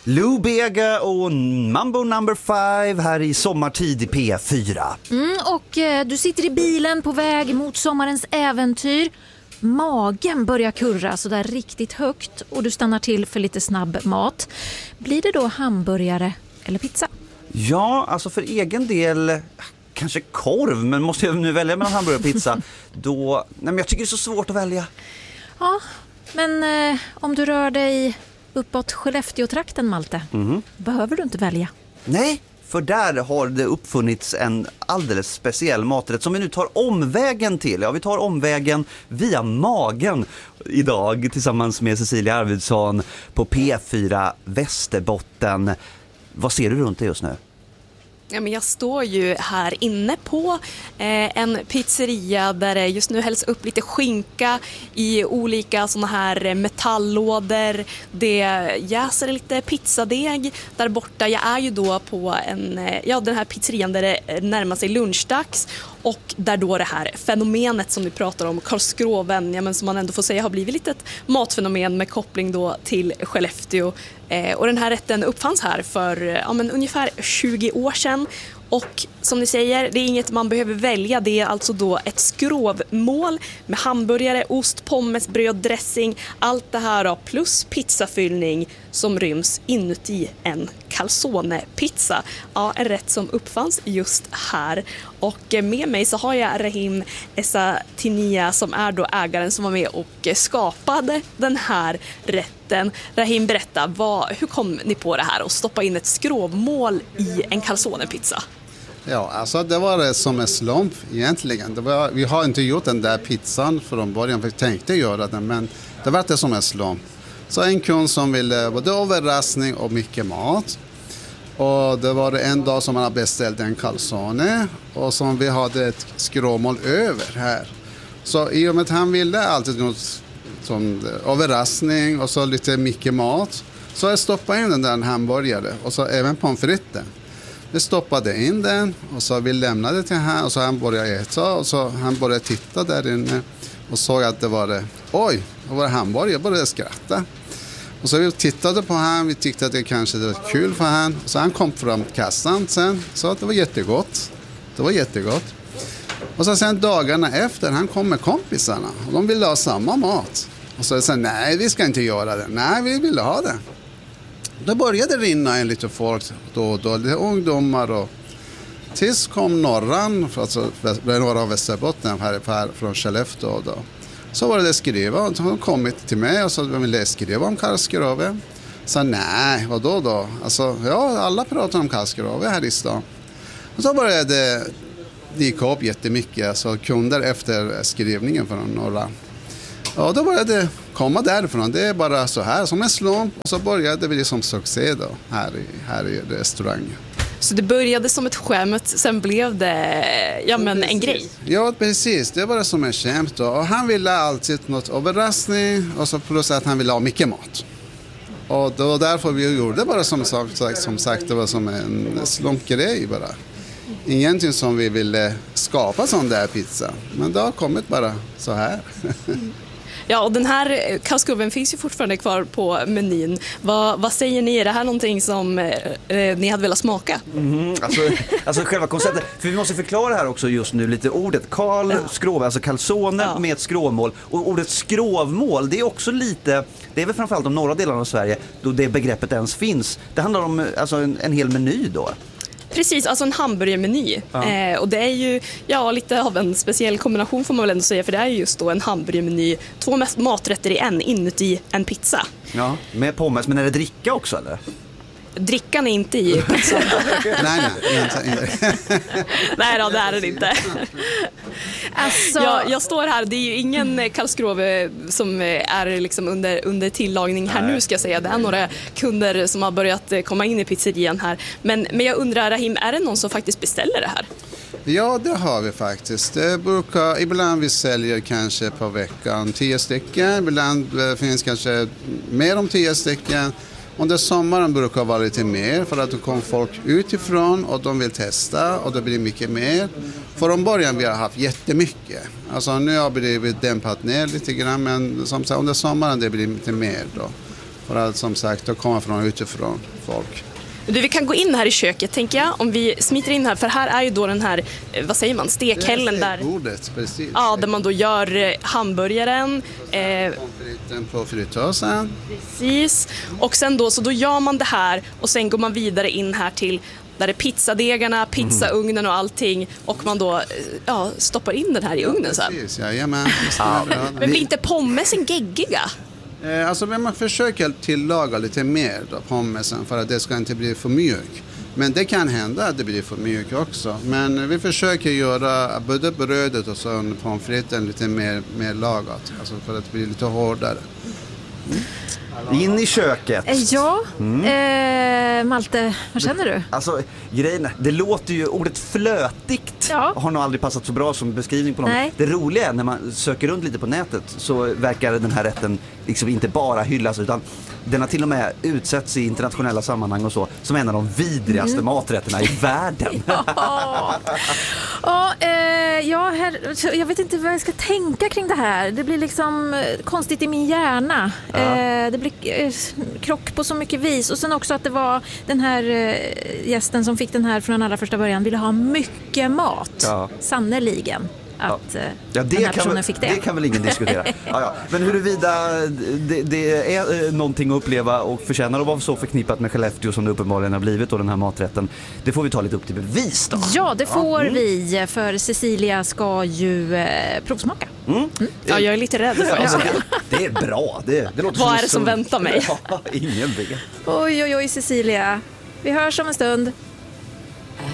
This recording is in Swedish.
Lou Bega och Mambo No. 5 här i sommartid i P4. Och du sitter i bilen på väg mot sommarens äventyr. Magen börjar kurra så där riktigt högt och du stannar till för lite snabb mat. Blir det då hamburgare eller pizza? Ja, alltså för egen del kanske korv, men måste jag nu välja mellan hamburgare och pizza då... Nej, men jag tycker det är så svårt att välja. Ja, men om du rör dig uppåt Skellefteå-trakten, Malte, behöver du inte välja. Nej, för där har det uppfunnits en alldeles speciell maträtt som vi nu tar omvägen till. Ja, vi tar omvägen via magen idag tillsammans med Cecilia Arvidsson på P4 Västerbotten. Vad ser du runt dig just nu? Ja, men jag står ju här inne på en pizzeria där det just nu hälls upp lite skinka i olika såna här metalllådor. Det jäser lite pizzadeg där borta. Jag är ju då på den här pizzerian där det närmar sig lunchdags och där då det här fenomenet som vi pratar om, Karlskroven, men som man ändå får säga har blivit lite ett matfenomen med koppling då till Skellefteå. Och den här rätten uppfanns här för ungefär 20 år sedan. Och som ni säger, det är inget man behöver välja. Det är alltså då ett skrovmål med hamburgare, ost, pommes, bröd, dressing. Allt det här då, plus pizzafyllning som ryms inuti en calzone-pizza. Ja, en rätt som uppfanns just här. Och med mig så har jag Rahim Essa-Tinia som är då ägaren som var med och skapade den här rätten. Rahim, berätta, hur kom ni på det här och stoppa in ett skrovmål i en calzone-pizza? Ja, alltså det var det som en slump egentligen. Vi har inte gjort den där pizzan från början, vi tänkte göra den, men det var det som en slump. Så en kund som ville både överraskning och mycket mat. Och det var en dag som man beställt en calzone och som vi hade ett skrovmål över här. Så i och med att han ville alltid något som överraskning och så lite mycket mat, så jag stoppade in den där hamburgare och så även pommes frites. Vi stoppade in den och så vi lämnade till han och så han började äta och så han började titta där inne och såg att det var hamburgare, jag började skratta. Och så vi tittade på han, vi tyckte att det kanske var kul för han. Så han kom fram kassan sen, så att det var jättegott. Det var jättegott. Och så sen dagarna efter, han kom med kompisarna och de ville ha samma mat. Och så sa nej, vi ska inte göra det. Nej, vi ville ha det. Då började det rinna en lite folk då, lite ungdomar och tills kom norran, alltså norra Västerbotten här från Skellefteå då. Så var det skriva och de kom till mig och så ville skriva om Karlskroven. Så nej, vad då? Alltså, ja, alla pratar om Karlskroven här i stan. Och så började det dyka upp jättemycket alltså, kunder efter skrivningen från norra. Och då började det komma därifrån. Det är bara så här som en slump och så började det bli som succé då, här i restaurangen. Så det började som ett skämt, sen blev det en grej. Ja, precis. Det var som en skämt då. Och han ville alltid något överraskning och så plus att han ville ha mycket mat. Och det var därför vi gjorde det bara som sagt, det var som en slumpgrej bara. Ingenting som vi ville skapa sån där pizza. Men det har kommit bara så här. Ja, och den här Karlskroven finns ju fortfarande kvar på menyn. Vad säger ni? Är det här någonting som ni hade velat smaka? Alltså själva konceptet. För vi måste förklara här också just nu lite ordet Karlskrov, alltså calzone med ett skrovmål. Och ordet skrovmål, det är också lite, det är väl framförallt de norra delarna av Sverige då det begreppet ens finns. Det handlar om alltså en hel meny då. Precis, alltså en hamburgermeny. Och det är ju lite av en speciell kombination får man väl ändå säga, för det är ju just då en hamburgermeny, 2 maträtter i en inuti en pizza. Ja, med pommes, men är det dricka också eller? Drickan är inte i pizzan. Nej. Nej då, det är det inte. Alltså... Jag står här, det är ju ingen Karlskrove som är liksom under tillagning här nu ska jag säga. Det är några kunder som har börjat komma in i pizzerian här. Men jag undrar, Rahim, är det någon som faktiskt beställer det här? Ja, det har vi faktiskt. Ibland vi säljer kanske på veckan 10 stycken. Ibland finns kanske mer om 10 stycken. Under sommaren brukar det vara lite mer för att det kommer folk utifrån och de vill testa och det blir mycket mer. Från början vi har haft jättemycket. Alltså nu har det blivit dämpat ner lite grann, men som sagt under sommaren det blir lite mer då. För att som sagt, då kommer från utifrån folk. Du, vi kan gå in här i köket, tänker jag, om vi smiter in här, för här är ju då den här, vad säger man, stekhällen där. Bordet, precis. Ja, där man då gör hamburgaren. På fritösen. Precis. Och sen då, så då gör man det här och sen går man vidare in här till där det är pizzadegarna, pizzaugnen och allting, och man då stoppar in den här i ugnen sen. Precis, jajamän. Men blir inte pommesen geggiga? Alltså man försöker tillaga lite mer då, pommesen, för att det ska inte bli för mjuk. Men det kan hända att det blir för mjuk också. Men vi försöker göra både brödet och så pommes fritesen lite mer lagat. Alltså för att det blir lite hårdare. In i köket. Ja, Malte, vad känner du? Alltså, grejen, det låter ju, ordet flötigt har nog aldrig passat så bra som beskrivning på något. Nej. Det roliga är när man söker runt lite på nätet så verkar den här rätten liksom inte bara hyllas, utan den har till och med utsätts i internationella sammanhang och så som en av de vidrigaste maträtterna i världen. Jag vet inte vad jag ska tänka kring det här. Det blir liksom konstigt i min hjärna. Det blir krock på så mycket vis. Och sen också att det var den här gästen som fick den här från allra första början ville ha mycket mat. Ja. Sannoliken. Att den här personen fick det. Det kan väl ingen diskutera. Men huruvida det är någonting att uppleva och förtjänar att vara så förknippat med Skellefteå som det uppenbarligen har blivit, och den här maträtten, det får vi ta lite upp till bevis då. Ja, det får vi, för Cecilia ska ju provsmaka. Ja, jag är lite rädd för det. Det är bra. Det låter vad är det som väntar mig? Ingen vet. Oj, Cecilia. Vi hörs om en stund.